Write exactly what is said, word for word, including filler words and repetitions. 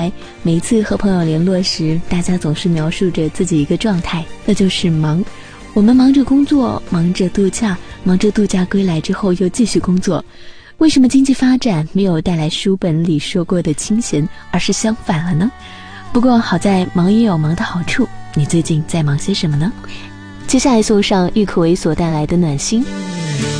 来，每一次和朋友联络时，大家总是描述着自己一个状态，那就是忙。我们忙着工作，忙着度假，忙着度假归来之后又继续工作。为什么经济发展没有带来书本里说过的清闲，而是相反了呢？不过好在忙也有忙的好处，你最近在忙些什么呢？接下来送上郁可唯所带来的暖心。